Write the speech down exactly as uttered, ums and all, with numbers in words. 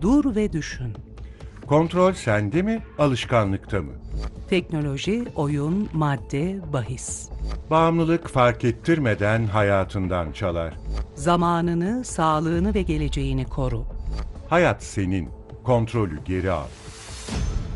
Dur ve düşün. Kontrol sende mi, alışkanlıkta mı? Teknoloji, oyun, madde, bahis. Bağımlılık fark ettirmeden hayatından çalar. Zamanını, sağlığını ve geleceğini koru. Hayat senin, kontrolü geri al.